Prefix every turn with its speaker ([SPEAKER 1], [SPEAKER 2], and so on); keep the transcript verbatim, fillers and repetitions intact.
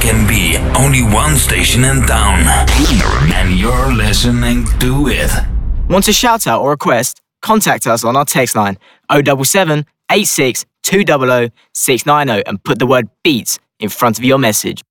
[SPEAKER 1] can be only one station in town, and you're listening to it.
[SPEAKER 2] Want a shout out or request? Contact us on our text line oh seven seven, eight six two zero zero, six nine zero and put the word beats in front of your message.